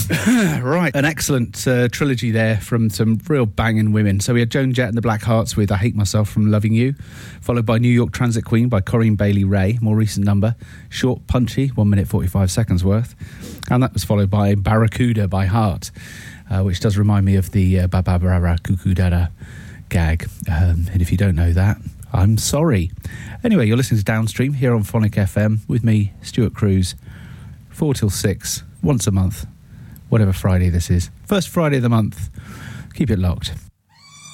Right, an excellent trilogy there from some real banging women. So we had Joan Jett and the Black Hearts with I Hate Myself from Loving You, followed by New York Transit Queen by Corinne Bailey Rae, more recent number, short, punchy, 1 minute 45 seconds worth. And that was followed by Barracuda by Heart, which does remind me of the Ba-ba-ba-ra Cuckoo Dada gag. And if you don't know that, I'm sorry. Anyway, you're listening to Downstream here on Phonic FM with me, Stuart Cruz, 4 till 6, once a month. Whatever Friday this is. First Friday of the month. Keep it locked.